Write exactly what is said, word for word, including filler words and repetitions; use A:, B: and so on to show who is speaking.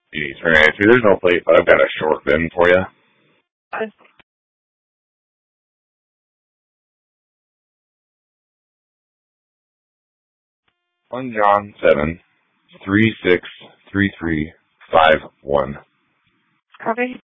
A: Jeez, alright, see, there's no plate, but I've got a short V I N for you.
B: I,
A: One John seven three six three three five one.
B: Copy.